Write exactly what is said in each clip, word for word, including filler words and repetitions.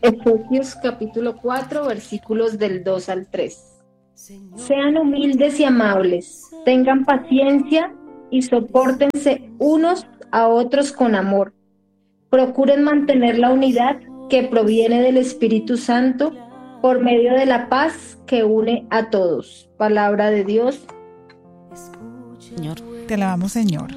Efesios capítulo cuatro, versículos del dos al tres. Sean humildes y amables, tengan paciencia y sopórtense unos a otros con amor. Procuren mantener la unidad que proviene del Espíritu Santo por medio de la paz que une a todos. Palabra de Dios. Señor, te alabamos, Señor.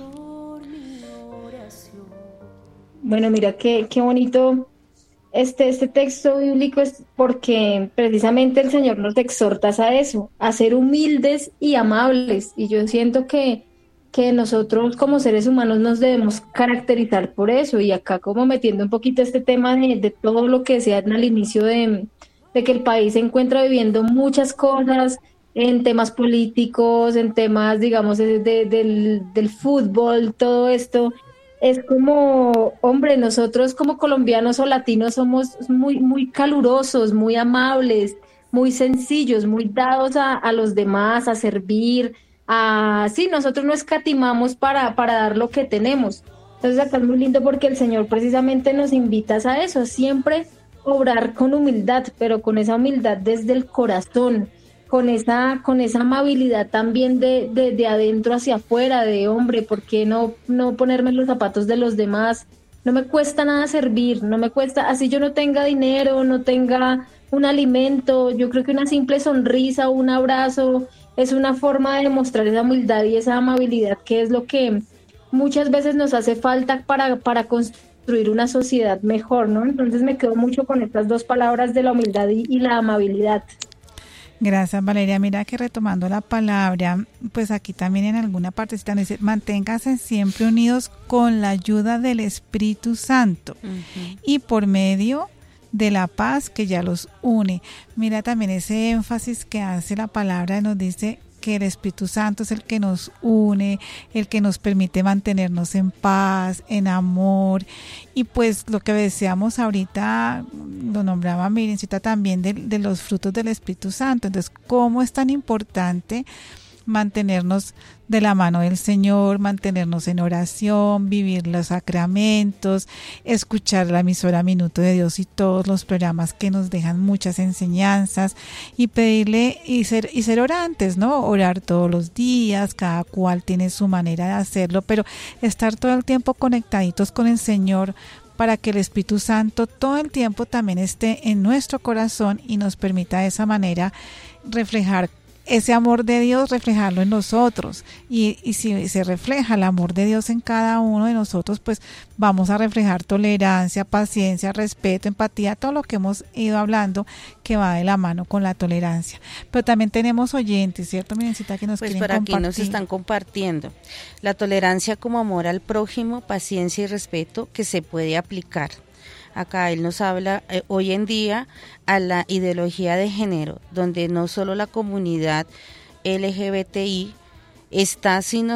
Bueno, mira qué, qué bonito este, este texto bíblico, es porque precisamente el Señor nos exhorta a eso, a ser humildes y amables. Y yo siento que, que nosotros como seres humanos nos debemos caracterizar por eso. Y acá como metiendo un poquito este tema de, de todo lo que decían al inicio de, de que el país se encuentra viviendo muchas cosas en temas políticos, en temas, digamos, de, de- del, del fútbol, todo esto. Es como, hombre, nosotros como colombianos o latinos somos muy, muy calurosos, muy amables, muy sencillos, muy dados a, a los demás, a servir, a, sí, nosotros no escatimamos para, para dar lo que tenemos. Entonces acá es muy lindo porque el Señor precisamente nos invita a eso, siempre obrar con humildad, pero con esa humildad desde el corazón, con esa, con esa amabilidad también de, de, de adentro hacia afuera, de hombre, ¿por qué no, no ponerme en los zapatos de los demás? No me cuesta nada servir, no me cuesta, así yo no tenga dinero, no tenga un alimento, yo creo que una simple sonrisa, un abrazo, es una forma de demostrar esa humildad y esa amabilidad, que es lo que muchas veces nos hace falta para, para construir una sociedad mejor, ¿no? Entonces me quedo mucho con estas dos palabras de la humildad y, y la amabilidad. Gracias, Valeria. Mira que retomando la palabra, pues aquí también en alguna partecita nos dice, manténganse siempre unidos con la ayuda del Espíritu Santo uh-huh. y por medio de la paz que ya los une. Mira también ese énfasis que hace la palabra, nos dice que el Espíritu Santo es el que nos une, el que nos permite mantenernos en paz, en amor. Y pues lo que decíamos ahorita, lo nombraba Mirencita también, de, de los frutos del Espíritu Santo. Entonces, ¿cómo es tan importante mantenernos de la mano del Señor, mantenernos en oración, vivir los sacramentos, escuchar la emisora Minuto de Dios y todos los programas que nos dejan muchas enseñanzas, y pedirle y ser y ser orantes, ¿no? Orar todos los días, cada cual tiene su manera de hacerlo, pero estar todo el tiempo conectaditos con el Señor, para que el Espíritu Santo todo el tiempo también esté en nuestro corazón y nos permita de esa manera reflejar ese amor de Dios, reflejarlo en nosotros. Y, y si se refleja el amor de Dios en cada uno de nosotros, pues vamos a reflejar tolerancia, paciencia, respeto, empatía, todo lo que hemos ido hablando que va de la mano con la tolerancia. Pero también tenemos oyentes, ¿cierto, Mirencita, que nos pues quieren por aquí compartir? Nos están compartiendo la tolerancia como amor al prójimo, paciencia y respeto que se puede aplicar. Acá él nos habla eh, hoy en día a la ideología de género, donde no solo la comunidad L G B T I está, sino,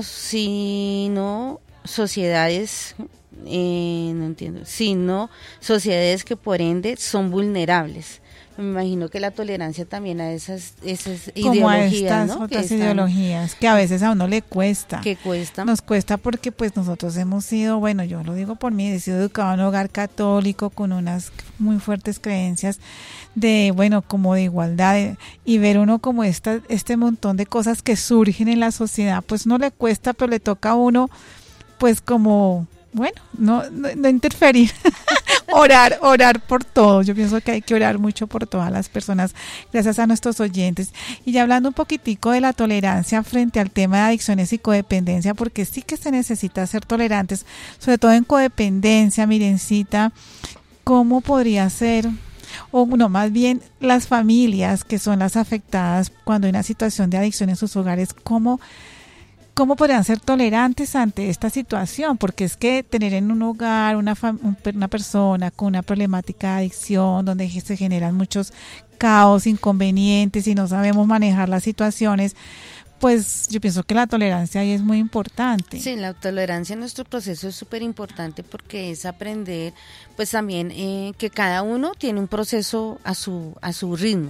sino sociedades, eh, no entiendo, sino sociedades que por ende son vulnerables. Me imagino que la tolerancia también a esas, esas como ideologías, a estas ¿no? otras que ideologías están, que a veces a uno le cuesta. Que cuesta. Nos cuesta porque pues nosotros hemos sido, bueno, yo lo digo por mí, he sido educado en un hogar católico con unas muy fuertes creencias de, bueno, como de igualdad, de, y ver uno como esta, este montón de cosas que surgen en la sociedad, pues no le cuesta, pero le toca a uno, pues como, bueno, no, no, no interferir. Orar, orar por todos. Yo pienso que hay que orar mucho por todas las personas, gracias a nuestros oyentes. Y ya hablando un poquitico de la tolerancia frente al tema de adicciones y codependencia, porque sí que se necesita ser tolerantes, sobre todo en codependencia, Mirencita, ¿cómo podría ser? O no, más bien las familias que son las afectadas cuando hay una situación de adicción en sus hogares, ¿cómo ¿Cómo podrían ser tolerantes ante esta situación? Porque es que tener en un hogar una, una persona con una problemática de adicción, donde se generan muchos caos, inconvenientes y no sabemos manejar las situaciones, pues yo pienso que la tolerancia ahí es muy importante. Sí, la tolerancia en nuestro proceso es súper importante porque es aprender, pues también eh, que cada uno tiene un proceso a su a su ritmo.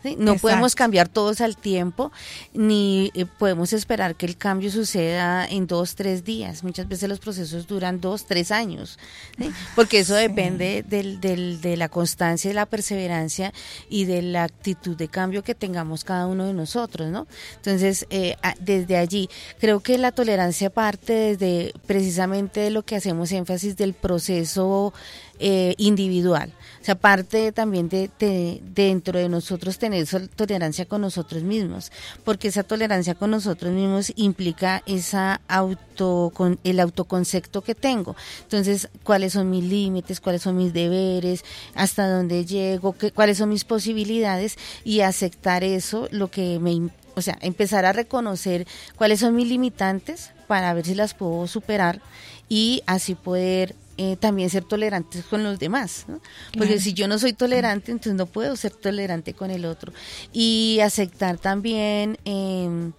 ¿sí? No Exacto. podemos cambiar todos al tiempo, ni eh, podemos esperar que el cambio suceda en dos, tres días. Muchas veces los procesos duran dos, tres años, ¿sí? Porque eso Sí. depende del, del, de la constancia, de la perseverancia y de la actitud de cambio que tengamos cada uno de nosotros, ¿no? Entonces, eh, a, desde allí, creo que la tolerancia parte desde precisamente de lo que hacemos énfasis del proceso eh, individual. O sea, parte también de, de dentro de nosotros tener esa tolerancia con nosotros mismos, porque esa tolerancia con nosotros mismos implica esa auto, con, el autoconcepto que tengo. Entonces, cuáles son mis límites, cuáles son mis deberes, hasta dónde llego, qué, cuáles son mis posibilidades, y aceptar eso, lo que me, o sea, empezar a reconocer cuáles son mis limitantes para ver si las puedo superar y así poder Eh, también ser tolerantes con los demás, ¿no? Porque Claro. si yo no soy tolerante, entonces no puedo ser tolerante con el otro. Y aceptar también eh,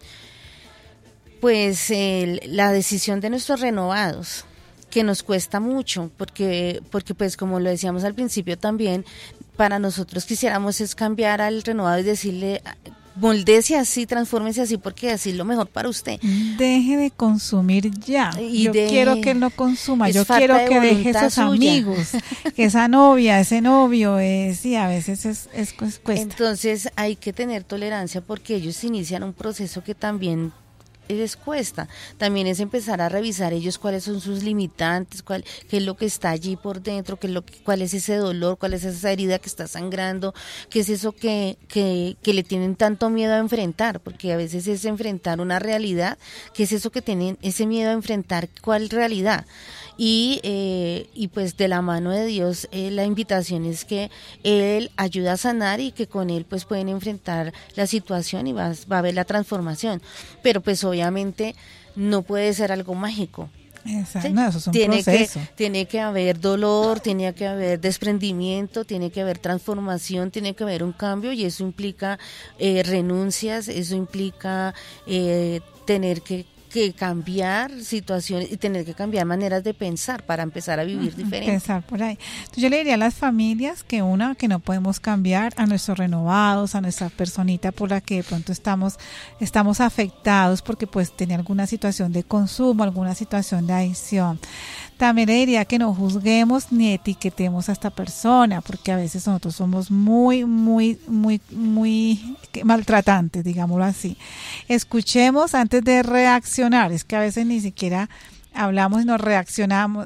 pues el, la decisión de nuestros renovados, que nos cuesta mucho, porque porque pues como lo decíamos al principio también, para nosotros quisiéramos es cambiar al renovado y decirle, moldése así, transfórmese así, porque así es lo mejor para usted. Deje de consumir ya. Y Yo de- quiero que él no consuma. es Yo falta quiero de que deje voluntad esos suya. amigos, que esa novia, ese novio, es, sí, a veces es, es, es cuesta. Entonces hay que tener tolerancia porque ellos inician un proceso que también les cuesta. También es empezar a revisar ellos cuáles son sus limitantes, cuál, qué es lo que está allí por dentro, qué es lo que, cuál es ese dolor, cuál es esa herida que está sangrando, qué es eso que, que, que le tienen tanto miedo a enfrentar, porque a veces es enfrentar una realidad, qué es eso que tienen ese miedo a enfrentar, cuál realidad. Y, eh, y pues de la mano de Dios eh, la invitación es que Él ayuda a sanar y que con Él pues pueden enfrentar la situación y va, va a haber la transformación, pero pues obviamente no puede ser algo mágico. Exacto, ¿Sí? no, eso es un tiene proceso. que tiene que haber dolor, tiene que haber desprendimiento, tiene que haber transformación, tiene que haber un cambio, y eso implica eh, renuncias, eso implica eh, tener que que cambiar situaciones y tener que cambiar maneras de pensar para empezar a vivir diferente. Pensar por ahí. Entonces yo le diría a las familias que una, que no podemos cambiar a nuestros renovados, a nuestra personita por la que de pronto estamos, estamos afectados porque pues tiene alguna situación de consumo, alguna situación de adicción. También le diría que no juzguemos ni etiquetemos a esta persona, porque a veces nosotros somos muy, muy, muy, muy maltratantes, digámoslo así. Escuchemos antes de reaccionar. Es que a veces ni siquiera hablamos y nos reaccionamos,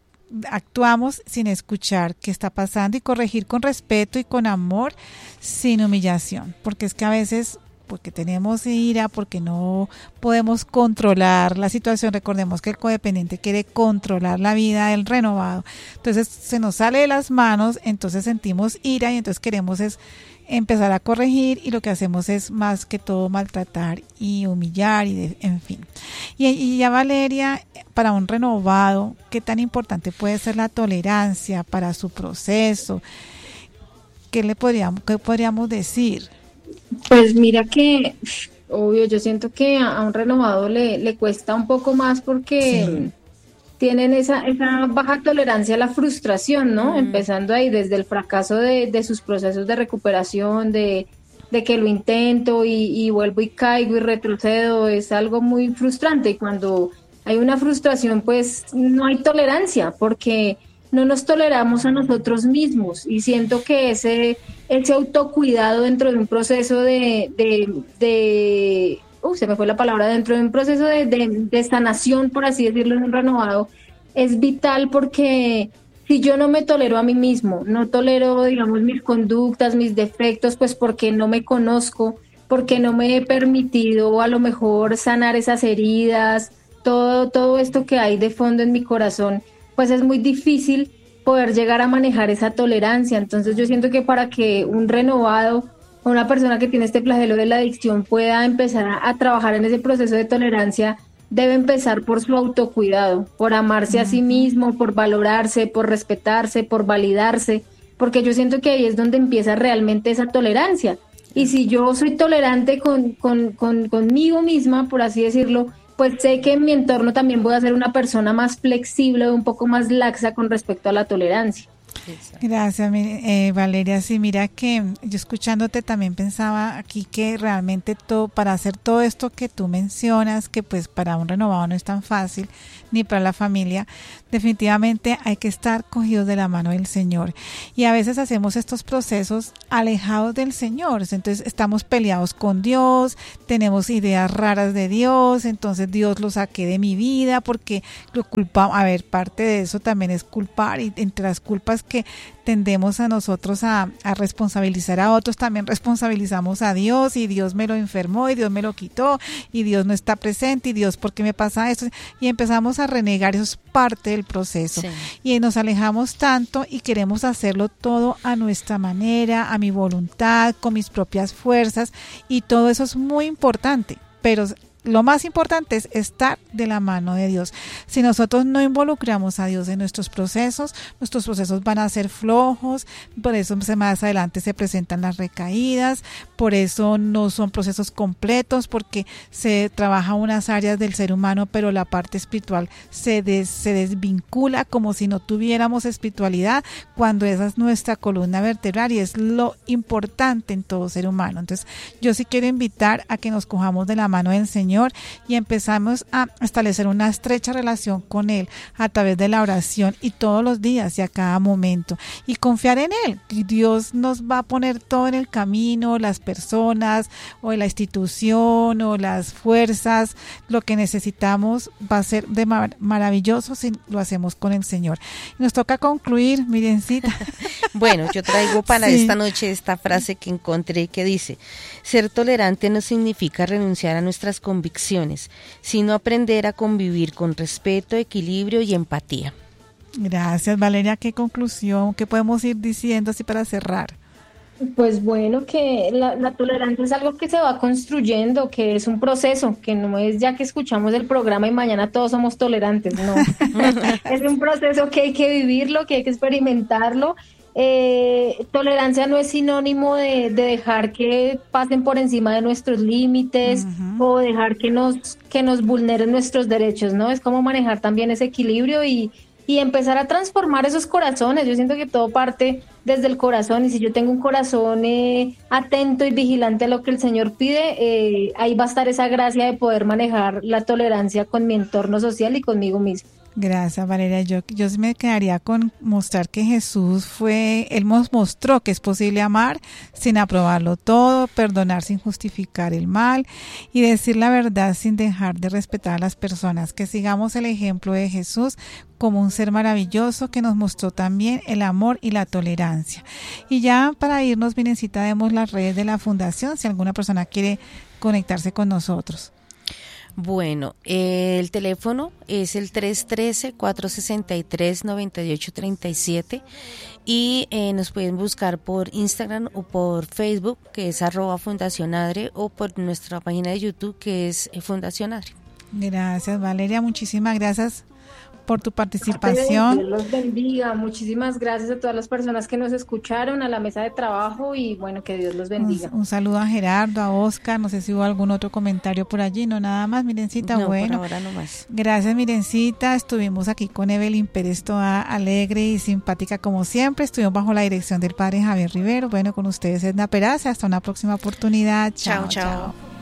actuamos sin escuchar qué está pasando y corregir con respeto y con amor, sin humillación, porque es que a veces, porque tenemos ira, porque no podemos controlar la situación. Recordemos que el codependiente quiere controlar la vida del renovado, entonces se nos sale de las manos, entonces sentimos ira y entonces queremos es empezar a corregir, y lo que hacemos es más que todo maltratar y humillar y de, en fin. Y, y ya Valeria, para un renovado, ¿qué tan importante puede ser la tolerancia para su proceso? ¿Qué le podríamos, qué podríamos decir? Pues mira que, obvio, yo siento que a, a un renovado le, le cuesta un poco más porque Sí. tienen esa, esa baja tolerancia a la frustración, ¿no? Mm. Empezando ahí desde el fracaso de, de sus procesos de recuperación, de, de que lo intento y, y vuelvo y caigo y retrocedo, es algo muy frustrante. Y cuando hay una frustración, pues no hay tolerancia, porque no nos toleramos a nosotros mismos, y siento que ese, ese autocuidado dentro de un proceso de, de, de uh, se me fue la palabra, dentro de un proceso de, de, de sanación, por así decirlo, en un renovado, es vital, porque si yo no me tolero a mí mismo, no tolero, digamos, mis conductas, mis defectos, pues porque no me conozco, porque no me he permitido a lo mejor sanar esas heridas, todo, todo esto que hay de fondo en mi corazón, pues es muy difícil poder llegar a manejar esa tolerancia. Entonces yo siento que para que un renovado o una persona que tiene este flagelo de la adicción pueda empezar a, a trabajar en ese proceso de tolerancia, debe empezar por su autocuidado, por amarse a sí mismo, por valorarse, por respetarse, por validarse, porque yo siento que ahí es donde empieza realmente esa tolerancia. Y si yo soy tolerante con, con, con, conmigo misma, por así decirlo, pues sé que en mi entorno también voy a ser una persona más flexible, un poco más laxa con respecto a la tolerancia. Gracias, eh, Valeria. Sí, mira que yo escuchándote también pensaba aquí que realmente todo, para hacer todo esto que tú mencionas, que pues para un renovado no es tan fácil, ni para la familia, definitivamente hay que estar cogidos de la mano del Señor. Y a veces hacemos estos procesos alejados del Señor, entonces estamos peleados con Dios, tenemos ideas raras de Dios, entonces Dios lo saqué de mi vida porque lo culpa, a ver, parte de eso también es culpar, y entre las culpas que tendemos a nosotros a, a responsabilizar a otros, también responsabilizamos a Dios, y Dios me lo enfermó, y Dios me lo quitó, y Dios no está presente, y Dios, ¿por qué me pasa esto? Y empezamos a renegar, eso es parte del proceso. Sí. Y nos alejamos tanto y queremos hacerlo todo a nuestra manera, a mi voluntad, con mis propias fuerzas, y todo eso es muy importante, pero lo más importante es estar de la mano de Dios. Si nosotros no involucramos a Dios en nuestros procesos, nuestros procesos van a ser flojos, por eso más adelante se presentan las recaídas, por eso no son procesos completos, porque se trabaja unas áreas del ser humano, pero la parte espiritual se, des, se desvincula como si no tuviéramos espiritualidad, cuando esa es nuestra columna vertebral y es lo importante en todo ser humano. Entonces, yo sí quiero invitar a que nos cojamos de la mano del Señor y empezamos a establecer una estrecha relación con Él a través de la oración, y todos los días y a cada momento, y confiar en Él. Y Dios nos va a poner todo en el camino, las personas o la institución o las fuerzas, lo que necesitamos va a ser de mar- maravilloso si lo hacemos con el Señor. Nos toca concluir, Mirencita. Bueno, yo traigo para sí. esta noche esta frase que encontré que dice: ser tolerante no significa renunciar a nuestras convicciones, sino aprender a convivir con respeto, equilibrio y empatía. Gracias, Valeria. ¿Qué conclusión? ¿Qué podemos ir diciendo así para cerrar? Pues bueno, que la, la tolerancia es algo que se va construyendo, que es un proceso, que no es ya que escuchamos el programa y mañana todos somos tolerantes, no. Es un proceso que hay que vivirlo, que hay que experimentarlo. Eh, tolerancia no es sinónimo de, de dejar que pasen por encima de nuestros límites, uh-huh, o dejar que nos, que nos vulneren nuestros derechos, ¿no? Es como manejar también ese equilibrio y, y empezar a transformar esos corazones. Yo siento que todo parte desde el corazón, y si yo tengo un corazón eh, atento y vigilante a lo que el Señor pide, eh, ahí va a estar esa gracia de poder manejar la tolerancia con mi entorno social y conmigo mismo. Gracias, Valeria. Yo, yo me quedaría con mostrar que Jesús fue, Él nos mostró que es posible amar sin aprobarlo todo, perdonar sin justificar el mal y decir la verdad sin dejar de respetar a las personas. Que sigamos el ejemplo de Jesús como un ser maravilloso que nos mostró también el amor y la tolerancia. Y ya para irnos, Mirencita, demos las redes de la Fundación si alguna persona quiere conectarse con nosotros. Bueno, eh, el teléfono es el tres uno tres, cuatro seis tres, nueve ocho tres siete y eh, nos pueden buscar por Instagram o por Facebook, que es arroba Fundación Adre, o por nuestra página de YouTube, que es Fundación Adre. Gracias, Valeria, muchísimas gracias por tu participación. Dios los bendiga. Muchísimas gracias a todas las personas que nos escucharon, a la mesa de trabajo, y bueno, que Dios los bendiga. Un, un saludo a Gerardo, a Oscar, no sé si hubo algún otro comentario por allí, no, nada más, Mirencita. No, bueno, por ahora no más. Gracias, Mirencita. Estuvimos aquí con Evelyn Pérez, toda alegre y simpática como siempre. Estuvimos bajo la dirección del padre Javier Rivero. Bueno, con ustedes Edna Peraza. Hasta una próxima oportunidad. Chao, chao. chao.